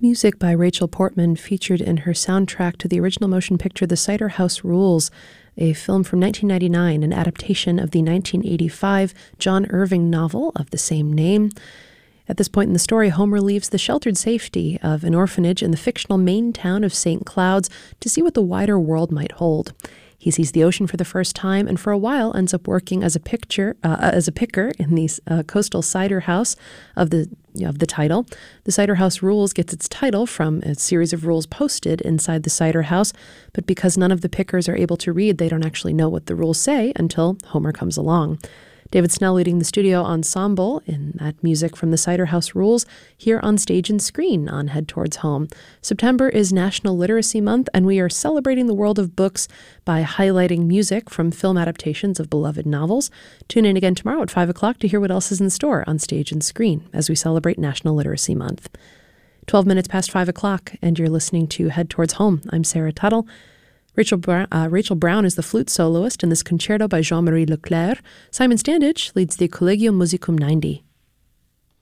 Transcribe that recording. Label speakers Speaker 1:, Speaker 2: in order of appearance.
Speaker 1: Music by Rachel Portman featured in her soundtrack to the original motion picture The Cider House Rules, a film from 1999, an adaptation of the 1985 John Irving novel of the same name. At this point in the story, Homer leaves the sheltered safety of an orphanage in the fictional Maine town of St. Clouds to see what the wider world might hold. He sees the ocean for the first time and for a while ends up working as a picker in the coastal cider house of the title. The Cider House Rules gets its title from a series of rules posted inside the cider house, but because none of the pickers are able to read, they don't actually know what the rules say until Homer comes along. David Snell leading the studio ensemble in that music from the Cider House Rules here on Stage and Screen on Head Towards Home. September is National Literacy Month, and we are celebrating the world of books by highlighting music from film adaptations of beloved novels. Tune in again tomorrow at 5 o'clock to hear what else is in store on Stage and Screen as we celebrate National Literacy Month. 12 minutes past 5 o'clock, and you're listening to Head Towards Home. I'm Sarah Tuttle. Rachel Brown is the flute soloist in this concerto by Jean-Marie Leclerc. Simon Standage leads the Collegium Musicum 90.